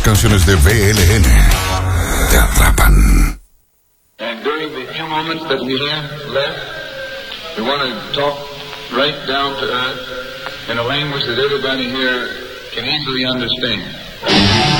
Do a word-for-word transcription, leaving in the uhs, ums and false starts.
canciones de B L N te atrapan. And during the few moments that we have left, we want to talk right down to earth in a language that everybody here can easily understand.